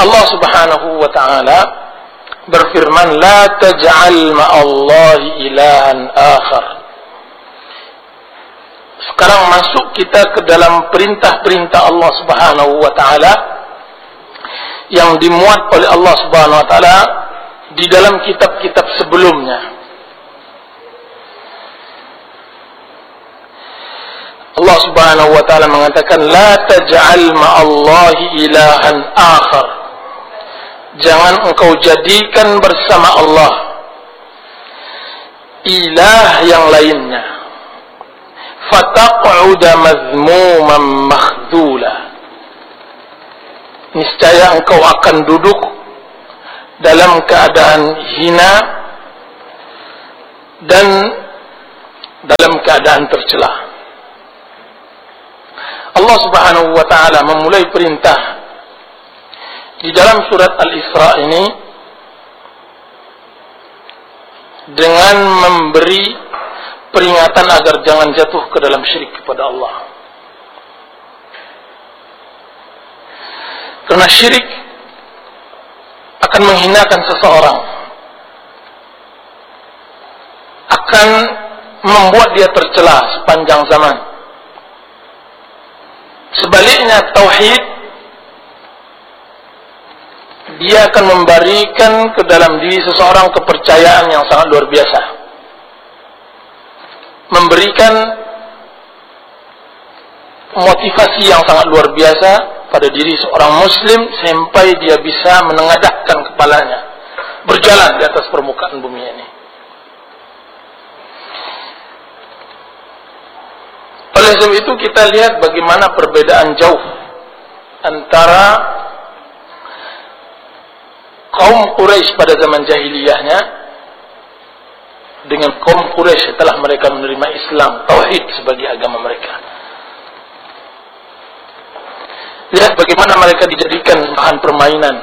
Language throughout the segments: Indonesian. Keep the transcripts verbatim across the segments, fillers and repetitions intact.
Allah Subhanahu wa taala berfirman, la taj'al ma'allahi ilahan akhar. Sekarang masuk kita ke dalam perintah-perintah Allah Subhanahu wa taala yang dimuat oleh Allah Subhanahu wa taala di dalam kitab-kitab sebelumnya. Allah Subhanahu wa taala mengatakan, la taj'al ma'allahi ilahan akhar. Jangan engkau jadikan bersama Allah ilah yang lainnya. Fataq'uda mazmuman makhdhula. Niscaya engkau akan duduk dalam keadaan hina dan dalam keadaan tercela. Allah Subhanahu wa taala memulai perintah di dalam surat Al-Isra ini dengan memberi peringatan agar jangan jatuh ke dalam syirik kepada Allah. Karena syirik akan menghinakan seseorang, akan membuat dia tercela sepanjang zaman. Sebaliknya tauhid, dia akan memberikan ke dalam diri seseorang kepercayaan yang sangat luar biasa, memberikan motivasi yang sangat luar biasa pada diri seorang muslim sampai dia bisa menengadahkan kepalanya berjalan di atas permukaan bumi ini. Oleh sebab itu kita lihat bagaimana perbedaan jauh antara kaum Quraisy pada zaman jahiliyahnya dengan kaum Quraisy setelah mereka menerima Islam, tauhid sebagai agama mereka. Lihat bagaimana mereka dijadikan bahan permainan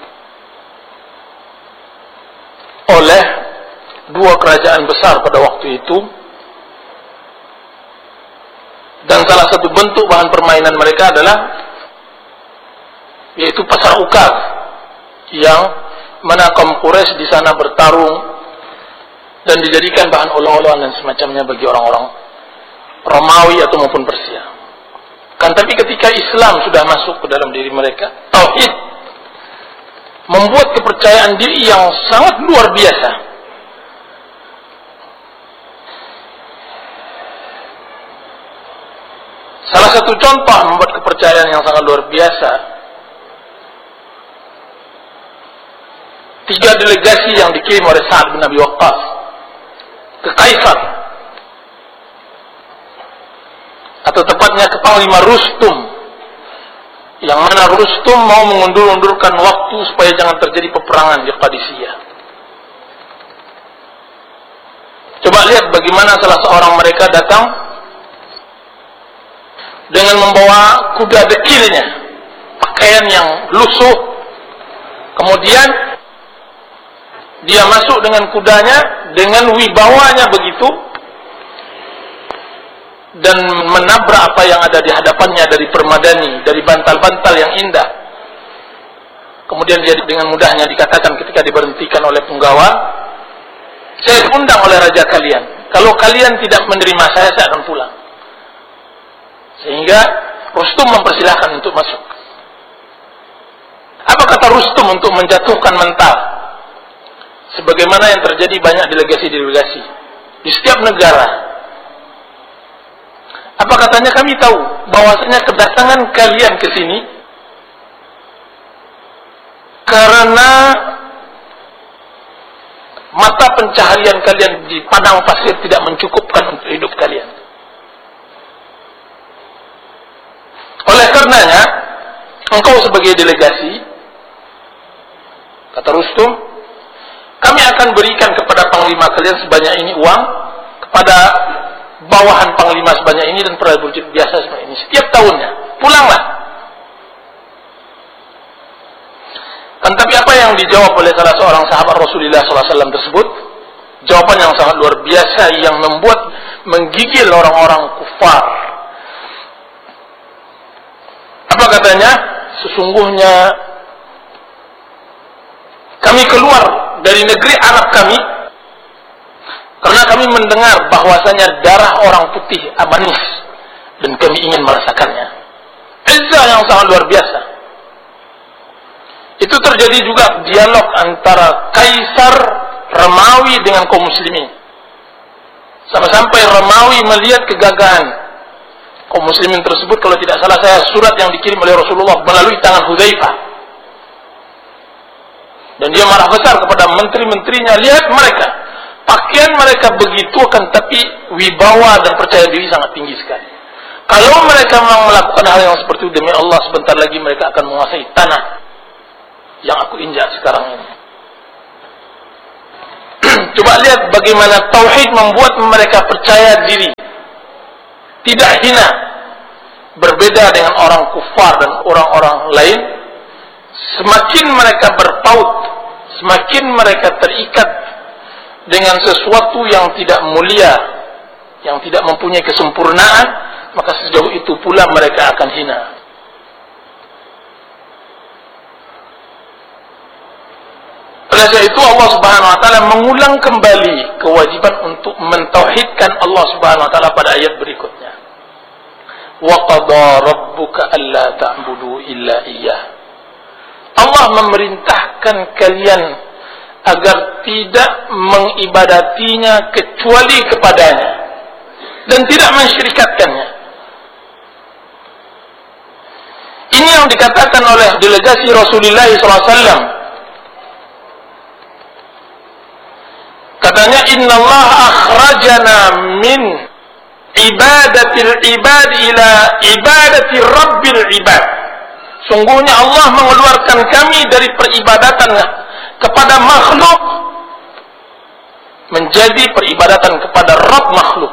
oleh dua kerajaan besar pada waktu itu, dan salah satu bentuk bahan permainan mereka adalah yaitu pasar ukaz, yang mana kaum Quraisy di sana bertarung dan dijadikan bahan olok-olokan dan semacamnya bagi orang-orang Romawi atau maupun Persia. Kan tapi ketika Islam sudah masuk ke dalam diri mereka, tauhid membuat kepercayaan diri yang sangat luar biasa. Salah satu contoh membuat kepercayaan yang sangat luar biasa, tiga delegasi yang dikirim oleh Sa'ad bin Abi Waqqas ke Kaisar, atau tepatnya ke Panglima Rustum, yang mana Rustum mau mengundur-undurkan waktu supaya jangan terjadi peperangan di Qadisiyah. Coba lihat bagaimana salah seorang mereka datang dengan membawa kuda dekilnya, pakaian yang lusuh, kemudian dia masuk dengan kudanya dengan wibawanya begitu, dan menabrak apa yang ada di hadapannya dari permadani, dari bantal-bantal yang indah. Kemudian dia dengan mudahnya dikatakan ketika diberhentikan oleh penggawa, saya diundang oleh raja kalian, kalau kalian tidak menerima saya, saya akan pulang. Sehingga Rustum mempersilahkan untuk masuk. Apa kata Rustum untuk menjatuhkan mental? Sebagaimana yang terjadi banyak delegasi-delegasi di setiap negara. Apa katanya? Kami tahu bahwasanya kedatangan kalian ke sini karena mata pencaharian kalian di padang pasir tidak mencukupkan untuk hidup kalian. Oleh karenanya, engkau sebagai delegasi, kata Rustum, kami akan berikan kepada panglima kalian sebanyak ini uang, kepada bawahan panglima sebanyak ini, dan prajurit biasa sebanyak ini setiap tahunnya. Pulanglah. Kan tapi apa yang dijawab oleh salah seorang sahabat Rasulullah shallallahu alaihi wasallam tersebut? Jawaban yang sangat luar biasa yang membuat menggigil orang-orang kufar. Apa katanya? Sesungguhnya Kami keluar dari negeri Arab kami karena kami mendengar bahwasanya darah orang putih manis dan kami ingin merasakannya. Izzah yang sangat luar biasa. Itu terjadi juga dialog antara Kaisar Romawi dengan kaum muslimin. Sampai-sampai Romawi melihat kegagahan kaum muslimin tersebut, kalau tidak salah saya surat yang dikirim oleh Rasulullah melalui tangan Hudzaifah. Dan dia marah besar kepada menteri-menterinya, lihat mereka, pakaian mereka begitu akan tapi wibawa dan percaya diri sangat tinggi sekali. Kalau mereka memang melakukan hal yang seperti itu, demi Allah sebentar lagi mereka akan menguasai tanah yang aku injak sekarang ini. Coba lihat bagaimana tauhid membuat mereka percaya diri, tidak hina. Berbeda dengan orang kufar dan orang-orang lain, semakin mereka berpaut, semakin mereka terikat dengan sesuatu yang tidak mulia, yang tidak mempunyai kesempurnaan, maka sejauh itu pula mereka akan hina. Oleh sebab itu Allah Subhanahu wa taala mengulang kembali kewajiban untuk mentauhidkan Allah Subhanahu wa taala pada ayat berikutnya. Wa qada rabbuka alla ta'budu illa iyyah. Allah memerintahkan kalian agar tidak mengibadatinya kecuali kepadanya dan tidak mensyirikatkannya. Ini yang dikatakan oleh delegasi Rasulullah sallallahu alaihi wasallam. Katanya, innallaha akhrajana min ibadatil ibad ila ibadati rabbil ibad. Sungguhnya Allah mengeluarkan kami dari peribadatan kepada makhluk menjadi peribadatan kepada Rabb makhluk.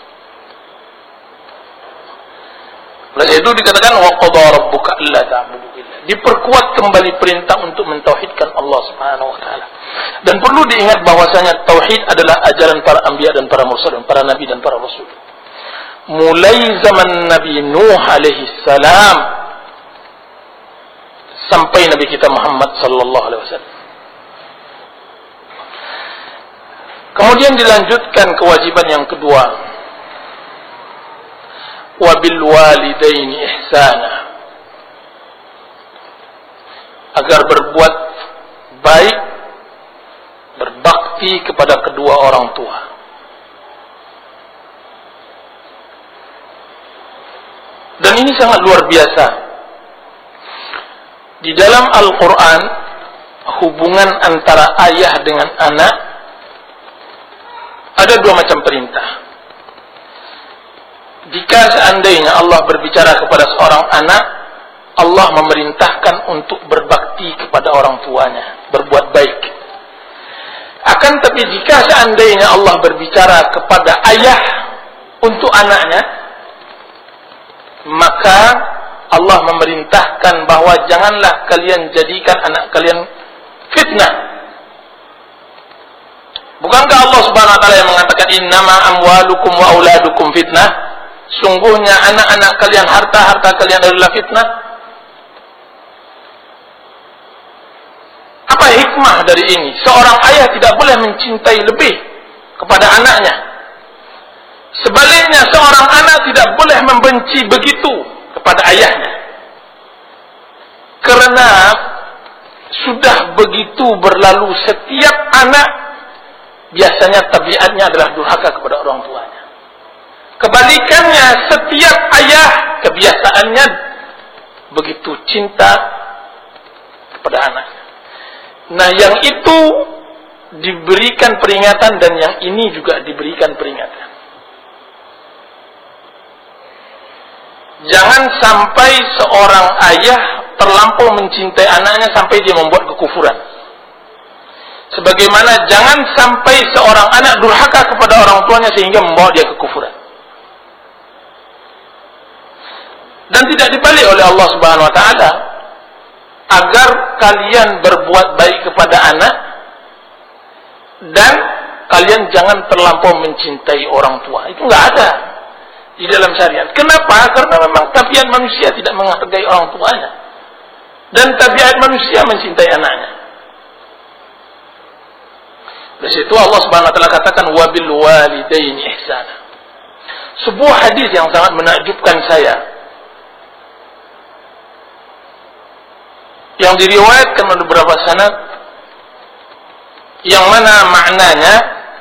Oleh itu dikatakan wa qada rabbuka alla ta'budu illa. Diperkuat kembali perintah untuk mentauhidkan Allah Subhanahu wa taala. Dan perlu diingat bahwasanya tauhid adalah ajaran para anbiya dan para mursalin, para nabi dan para rasul. Mulai zaman Nabi Nuh alaihi salam sampai Nabi kita Muhammad sallallahu alaihi wasallam. Kemudian dilanjutkan kewajiban yang kedua. Wabil walidaini ihsana. Agar berbuat baik, berbakti kepada kedua orang tua. Dan ini sangat luar biasa. Di dalam Al-Quran, hubungan antara ayah dengan anak ada dua macam perintah. Jika seandainya Allah berbicara kepada seorang anak, Allah memerintahkan untuk berbakti kepada orang tuanya, berbuat baik. Akan tapi jika seandainya Allah berbicara kepada ayah untuk anaknya, maka Allah memerintahkan bahwa janganlah kalian jadikan anak kalian fitnah. Bukankah Allah Subhanahu wa taala yang mengatakan innama amwalukum wa auladukum fitnah? Sungguhnya anak-anak kalian, harta-harta kalian adalah fitnah. Apa hikmah dari ini? Seorang ayah tidak boleh mencintai lebih kepada anaknya. Sebaliknya seorang anak tidak boleh membenci begitu kepada ayahnya. Karena sudah begitu berlalu, setiap anak biasanya tabiatnya adalah durhaka kepada orang tuanya. Kebalikannya, setiap ayah kebiasaannya begitu cinta kepada anaknya. Nah, yang itu diberikan peringatan dan yang ini juga diberikan peringatan. Jangan sampai seorang ayah terlampau mencintai anaknya sampai dia membuat kekufuran. Sebagaimana jangan sampai seorang anak durhaka kepada orang tuanya sehingga membawa dia kekufuran. Dan tidak dibalik oleh Allah Subhanahu wa taala agar kalian berbuat baik kepada anak dan kalian jangan terlampau mencintai orang tua. Itu enggak ada di dalam syariat. Kenapa? Karena memang tabiat manusia tidak menghargai orang tuanya. Dan tabiat manusia mencintai anaknya. Dari situ Allah Subhanahu wa taala katakan wabil walidaini ihsana. Sebuah hadis yang sangat menakjubkan saya, yang diriwayatkan oleh beberapa sanad, yang mana maknanya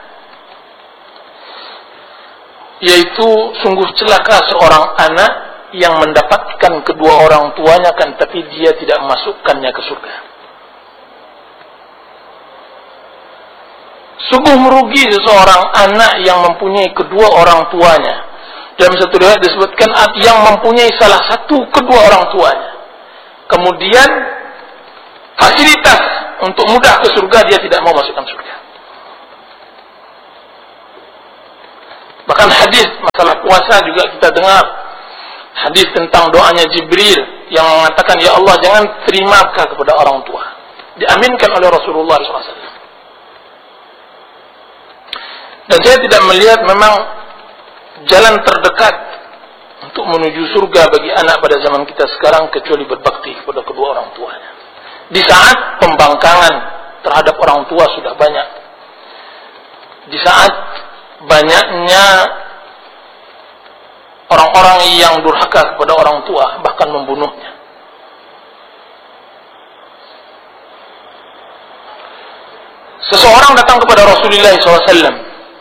yaitu sungguh celaka seorang anak yang mendapatkan kedua orang tuanya kan tapi dia tidak memasukkannya ke surga. Sungguh merugi seseorang anak yang mempunyai kedua orang tuanya. Dalam satu riwayat disebutkan yang mempunyai salah satu kedua orang tuanya, kemudian fasilitas untuk mudah ke surga dia tidak mau masukkan surga. Bahkan hadis masalah puasa juga kita dengar. Hadis tentang doanya Jibril yang mengatakan, ya Allah jangan terimakah kepada orang tua. Diaminkan oleh Rasulullah shallallahu alaihi wasallam. Dan saya tidak melihat memang jalan terdekat untuk menuju surga bagi anak pada zaman kita sekarang kecuali berbakti kepada kedua orang tuanya. Di saat pembangkangan terhadap orang tua sudah banyak, di saat banyaknya orang-orang yang durhaka kepada orang tua, bahkan membunuhnya. Seseorang datang kepada Rasulullah shallallahu alaihi wasallam.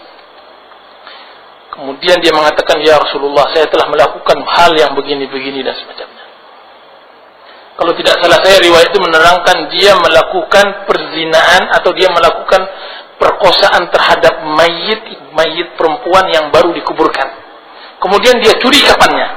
Kemudian dia mengatakan, ya Rasulullah, saya telah melakukan hal yang begini-begini dan semacamnya. Kalau tidak salah saya, riwayat itu menerangkan dia melakukan perzinaan atau dia melakukan perkosaan terhadap mayit, mayit perempuan yang baru dikuburkan. Kemudian dia curi kafannya.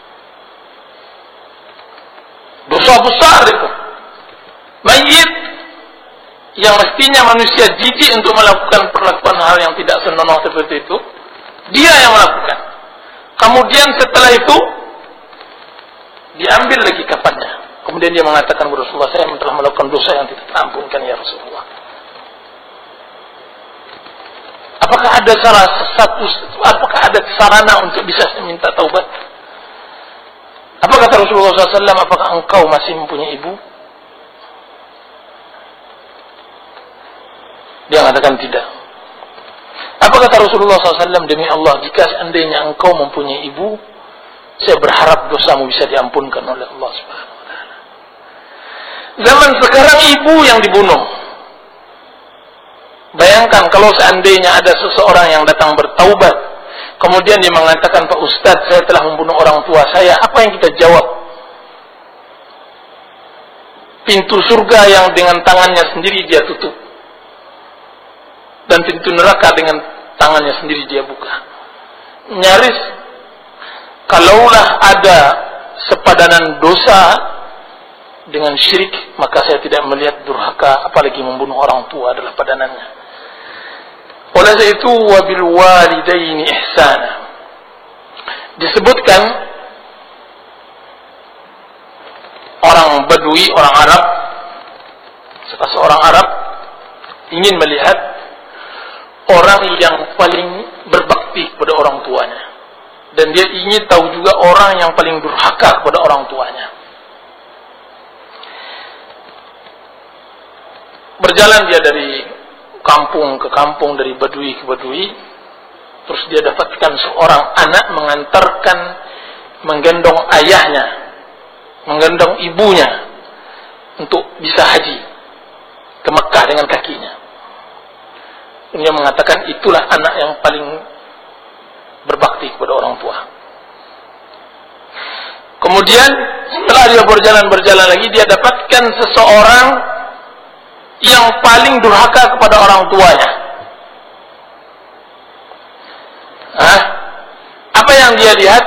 Dosa besar itu. Mayit yang mestinya manusia jijik untuk melakukan perlakuan hal yang tidak senonoh seperti itu, dia yang melakukan. Kemudian setelah itu diambil lagi kafannya. Kemudian dia mengatakan kepada Rasulullah, saya telah melakukan dosa yang tidak terampunkan ya Rasulullah. Apakah ada salah satu, apakah ada sarana untuk bisa minta taubat? Apa kata Rasulullah shallallahu alaihi wasallam? Apakah engkau masih mempunyai ibu? Dia mengatakan tidak. Apa kata Rasulullah shallallahu alaihi wasallam? Demi Allah, jika seandainya engkau mempunyai ibu, saya berharap dosamu bisa diampunkan oleh Allah Subhanahu wa taala. Zaman sekarang ibu yang dibunuh. Bayangkan kalau seandainya ada seseorang yang datang bertaubat, kemudian dia mengatakan, Pak Ustadz, saya telah membunuh orang tua saya. Apa yang kita jawab? Pintu surga yang dengan tangannya sendiri dia tutup, dan pintu neraka dengan tangannya sendiri dia buka. Nyaris kalaulah ada sepadanan dosa dengan syirik, maka saya tidak melihat durhaka apalagi membunuh orang tua adalah padanannya. Oleh sebab itu, wabil walidaini ihsana. Disebutkan orang Badui, orang Arab, seorang Arab ingin melihat orang yang paling berbakti kepada orang tuanya, dan dia ingin tahu juga orang yang paling durhaka kepada orang tuanya. Berjalan dia dari kampung ke kampung, dari Badui ke Badui, terus dia dapatkan seorang anak mengantarkan, menggendong ayahnya, menggendong ibunya untuk bisa haji ke Mekah dengan kakinya. Dia mengatakan itulah anak yang paling berbakti kepada orang tua. Kemudian setelah dia berjalan-berjalan lagi, dia dapatkan seseorang yang paling durhaka kepada orang tuanya. Hah? Apa yang dia lihat?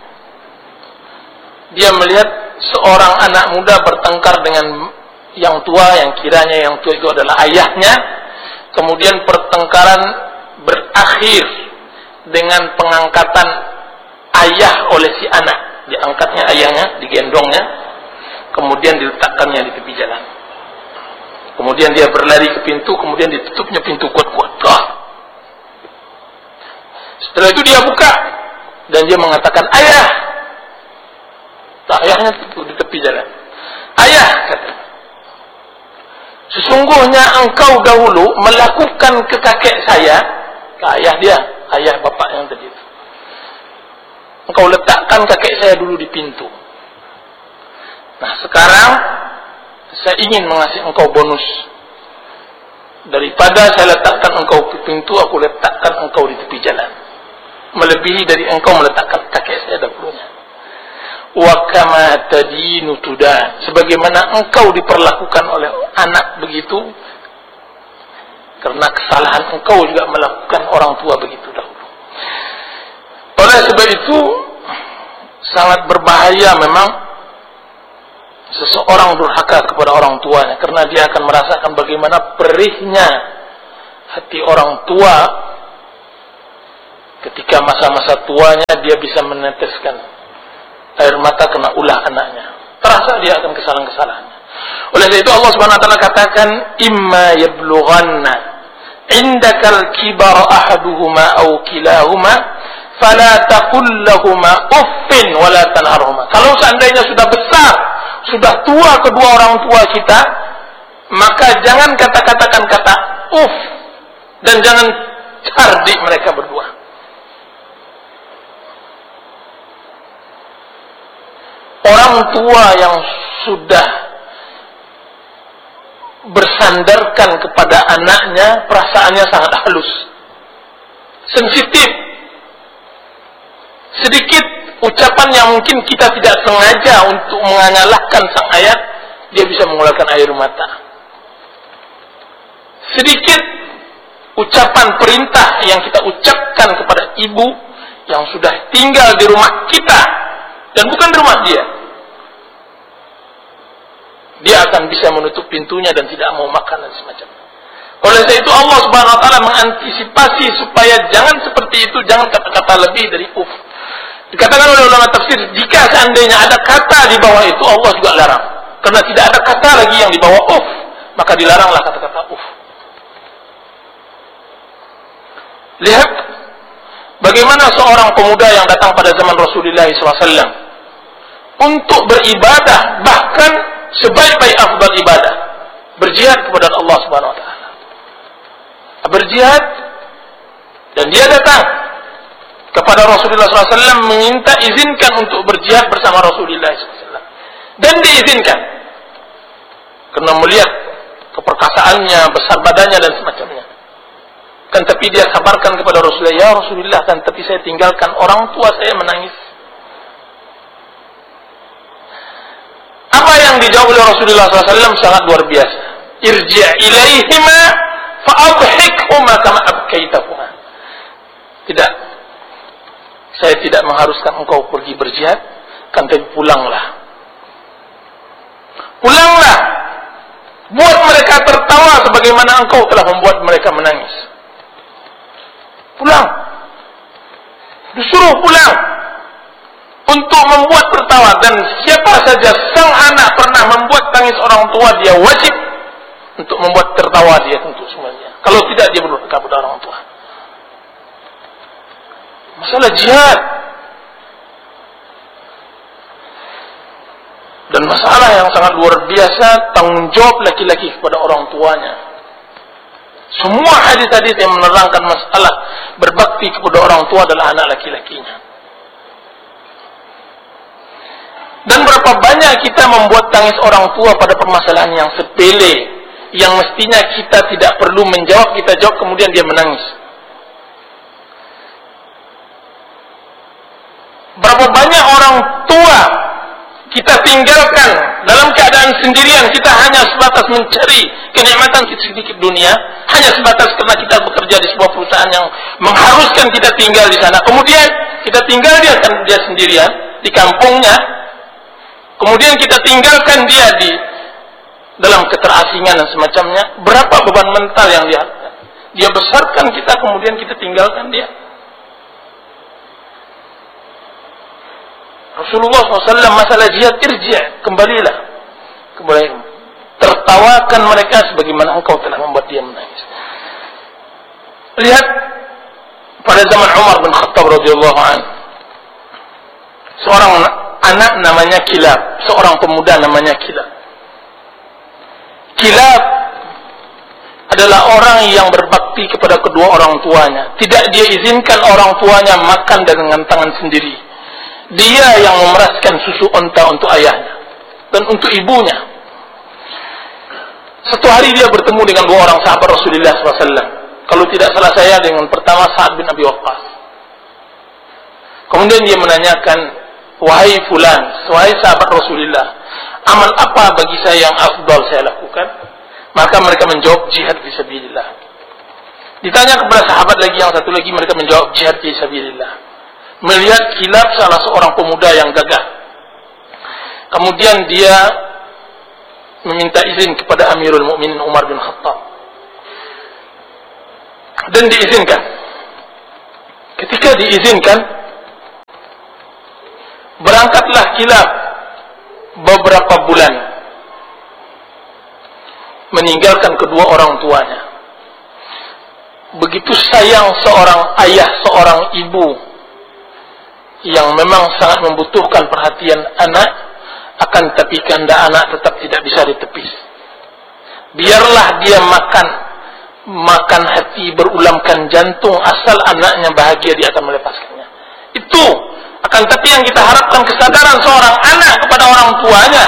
Dia melihat seorang anak muda bertengkar dengan yang tua, yang kiranya yang tua itu adalah ayahnya. Kemudian pertengkaran berakhir dengan pengangkatan ayah oleh si anak. Diangkatnya ayahnya, digendongnya, kemudian diletakkannya di tepi jalan. Kemudian dia berlari ke pintu, kemudian ditutupnya pintu kuat-kuat. Ah. Setelah itu dia buka, dan dia mengatakan, ayah. Nah, ayahnya di tepi jalan. Ayah, kata. sesungguhnya engkau dahulu melakukan ke kakek saya, ke ayah dia, ayah bapak yang tadi itu. Engkau letakkan kakek saya dulu di pintu. Nah sekarang saya ingin mengasih engkau bonus. Daripada saya letakkan engkau di pintu, aku letakkan engkau di tepi jalan. Melebihi dari engkau meletakkan kakek saya dahulunya. Wa kama tadinu tudan, sebagaimana engkau diperlakukan oleh anak begitu, karena kesalahan engkau juga melakukan orang tua begitu dahulu. Oleh sebab itu sangat berbahaya memang seseorang durhaka kepada orang tuanya, karena dia akan merasakan bagaimana perihnya hati orang tua ketika masa-masa tuanya dia bisa meneteskan air mata kena ulah anaknya. Terasa dia akan kesalahan-kesalahannya. Oleh sebab itu Allah Subhanahu wa taala katakan, imma yablughanna indakal kibara ahaduhuma aw kilahuma fala taqul lahumā uffin wala tanharhuma. Kalau seandainya sudah besar, sudah tua kedua orang tua kita, maka jangan kata-katakan kata uff dan jangan cardi mereka berdua. Orang tua yang sudah bersandarkan kepada anaknya, perasaannya sangat halus, sensitif. Sedikit ucapan yang mungkin kita tidak sengaja untuk mengalahkan sang ayah, dia bisa mengeluarkan air mata. Sedikit ucapan perintah yang kita ucapkan kepada ibu yang sudah tinggal di rumah kita dan bukan di rumah dia, dia akan bisa menutup pintunya dan tidak mau makan dan semacamnya. Oleh sebab itu Allah Subhanahu wa taala mengantisipasi supaya jangan seperti itu, jangan kata-kata lebih dari uf. Dikatakan oleh ulama tafsir, jika seandainya ada kata di bawah itu, Allah juga larang. Karena tidak ada kata lagi yang di bawah uf, maka dilaranglah kata-kata uf. Lihat bagaimana seorang pemuda yang datang pada zaman Rasulullah shallallahu alaihi wasallam untuk beribadah, bahkan sebaik-baik afdal ibadah, berjihad kepada Allah Subhanahu wa taala. Berjihad, dan dia datang kepada Rasulullah shallallahu alaihi wasallam meminta izinkan untuk berjihad bersama Rasulullah shallallahu alaihi wasallam, dan diizinkan karena melihat keperkasaannya, besar badannya dan semacamnya. Kan tapi dia kabarkan kepada Rasulullah, ya Rasulullah, kan tapi saya tinggalkan orang tua saya menangis. Apa yang dijawab oleh Rasulullah shallallahu alaihi wasallam sangat luar biasa. Irji' ilaihima fa'adhikhuma kama abkaitahuma. Tidak, saya tidak mengharuskan engkau pergi berjihad, kan tapi pulanglah. Pulanglah, buat mereka tertawa sebagaimana engkau telah membuat mereka menangis. Pulang, disuruh pulang untuk membuat tertawa. Dan siapa saja sang anak pernah membuat tangis orang tua, dia wajib untuk membuat tertawa dia untuk semuanya. Kalau tidak, dia berdurhaka kepada orang tua. Masalah jihad dan masalah yang sangat luar biasa, tanggung jawab laki-laki kepada orang tuanya. Semua hadis-hadis yang menerangkan masalah berbakti kepada orang tua adalah anak laki-lakinya. Dan berapa banyak kita membuat tangis orang tua pada permasalahan yang sepele, yang mestinya kita tidak perlu menjawab, kita jawab kemudian dia menangis. Berapa banyak orang tua kita tinggalkan dalam keadaan sendirian, kita hanya sebatas mencari kenikmatan sedikit dunia, hanya sebatas karena kita bekerja di sebuah perusahaan yang mengharuskan kita tinggal di sana. Kemudian kita tinggal dia, dia sendirian di kampungnya. Kemudian kita tinggalkan dia di dalam keterasingan dan semacamnya. Berapa beban mental yang dia dia besarkan kita, kemudian kita tinggalkan dia. Rasulullah shallallahu alaihi wasallam masalah jihad, irji', kembalilah, kembali, tertawakan mereka sebagaimana engkau telah membuat dia menangis. Lihat pada zaman Umar bin Khattab radhiyallahu anhu, seorang anak namanya Kilab, seorang pemuda namanya Kilab. Kilab orang yang berbakti kepada kedua orang tuanya. Tidak dia izinkan orang tuanya makan dengan tangan sendiri. Dia yang memeraskan susu onta untuk ayahnya dan untuk ibunya. Satu hari dia bertemu dengan dua orang sahabat Rasulullah shallallahu alaihi wasallam. Kalau tidak salah saya dengan pertama Sa'ad bin Abi Waqqas. Kemudian dia menanyakan, wahai fulan, wahai sahabat Rasulullah, amal apa bagi saya yang afdal saya lakukan? Maka mereka menjawab jihad fisabilillah. Ditanya kepada sahabat lagi yang satu lagi, mereka menjawab jihad fisabilillah. Melihat kilap salah seorang pemuda yang gagah. Kemudian dia meminta izin kepada Amirul Mukminin Umar bin Khattab. Dan diizinkan. Ketika diizinkan, berangkatlah kilap beberapa bulan, meninggalkan kedua orang tuanya. Begitu sayang seorang ayah, seorang ibu yang memang sangat membutuhkan perhatian anak, akan tapi kehendak anak tetap tidak bisa ditepis. Biarlah dia makan makan hati, berulamkan jantung, asal anaknya bahagia dia akan melepaskannya. Itu akan tapi yang kita harapkan kesadaran seorang anak kepada orang tuanya.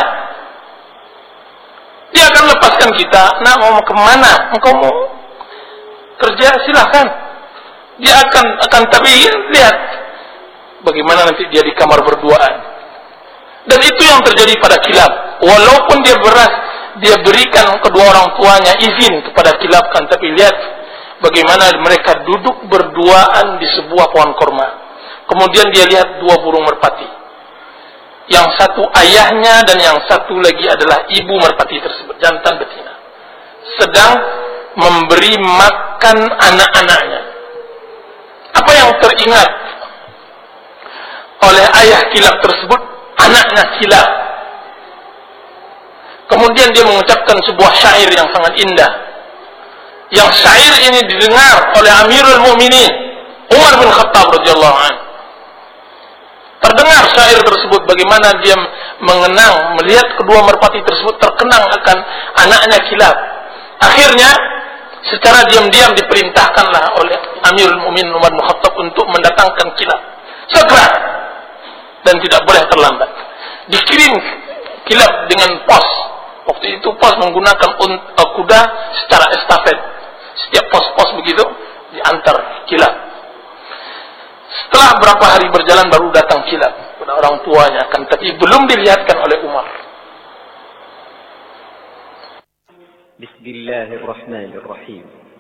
Dia akan lepaskan kita. Nak, mau kemana? Engkau mau kerja, silahkan. Dia akan akan tapi lihat bagaimana nanti dia di kamar berduaan. Dan itu yang terjadi pada kilab. Walaupun dia beras, dia berikan kedua orang tuanya izin kepada kilab, kan tapi lihat bagaimana mereka duduk berduaan di sebuah pohon korma. Kemudian dia lihat dua burung merpati. Yang satu ayahnya dan yang satu lagi adalah ibu merpati tersebut, jantan betina, sedang memberi makan anak-anaknya. Apa yang teringat oleh ayah kilab tersebut? Anaknya kilab. Kemudian dia mengucapkan sebuah syair yang sangat indah. Yang syair ini didengar oleh Amirul Mukminin Umar bin Khattab radhiyallahu anhu. Terdengar syair tersebut, bagaimana dia mengenang, melihat kedua merpati tersebut terkenang akan anaknya kilab. Akhirnya secara diam-diam diperintahkanlah oleh Amirul Mukminin Umar bin Khattab untuk mendatangkan kilab segera dan tidak boleh terlambat. Dikirim kilab dengan pos. Waktu itu pos menggunakan kuda secara estafet. Setiap pos-pos begitu diantar kilab. Setelah berapa hari berjalan baru datang kilab kepada orang tuanya, kan tapi belum dilihatkan oleh Umar. Bismillahirrahmanirrahim.